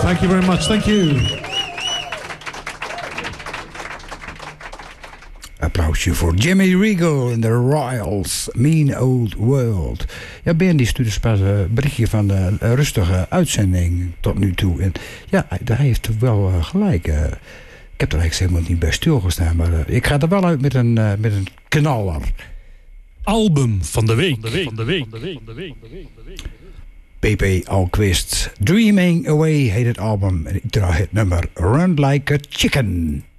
Thank you very much. Thank you. Applausje voor Jimmy Regal in The Royals, Mean Old World. Ja, Ben die stuurde pas een berichtje van de rustige uitzending tot nu toe. En ja, hij heeft wel gelijk. Ik heb er eigenlijk helemaal niet bij stilgestaan, maar ik ga er wel uit met een knaller. Album van de week. P.P. Alquist, Dreaming Away heet het album. En ik draag het nummer Run Like a Chicken.